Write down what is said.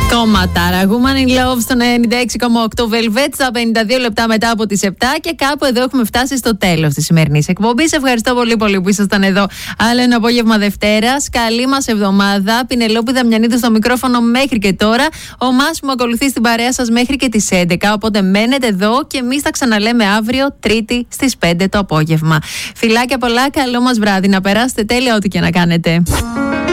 Κομματάρα. Woman in Love στο 96,8 Velvet στα 52 λεπτά μετά από τις 7 και κάπου εδώ έχουμε φτάσει στο τέλος της σημερινής εκπομπής. Ευχαριστώ πολύ πολύ που ήσασταν εδώ. Άλλο ένα απόγευμα Δευτέρας. Καλή μας εβδομάδα. Πινελόπη Δαμιανίδου στο μικρόφωνο μέχρι και τώρα. Ο Μάσιμο ακολουθεί στην παρέα σας μέχρι και τις 11. Οπότε μένετε εδώ και εμείς θα ξαναλέμε αύριο Τρίτη στις 5 το απόγευμα. Φιλάκια πολλά, καλό μας βράδυ. Να περάσετε τέλεια ό,τι και να κάνετε.